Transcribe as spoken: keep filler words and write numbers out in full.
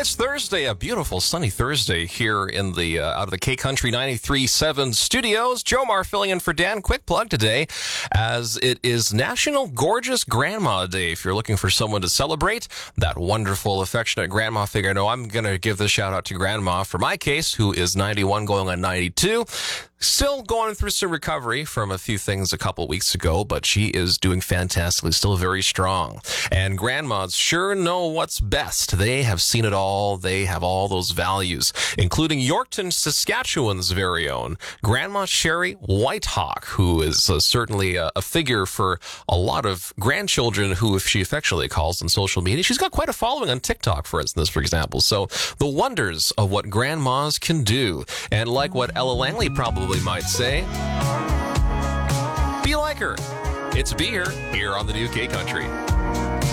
this Thursday, a beautiful sunny Thursday here in the uh, out of the K Country ninety-three point seven studios. Joe Mar filling in for Dan. Quick plug today, as it is National Gorgeous Grandma Day. If you're looking for someone to celebrate that wonderful, affectionate grandma figure, no, I'm going to give this shout out to Grandma for my case, who is ninety-one going on ninety-two. Still going through some recovery from a few things a couple weeks ago, but she is doing fantastically, still very strong. And grandmas sure know what's best. They have seen it all. They have all those values, including Yorkton, Saskatchewan's very own Grandma Sherry Whitehawk, who is uh, certainly a, a figure for a lot of grandchildren who, if she affectionately calls on social media, she's got quite a following on TikTok, for instance, for example. So the wonders of what grandmas can do. And like what Ella Langley probably might say, be like her. It's Be Her here on the new K Country.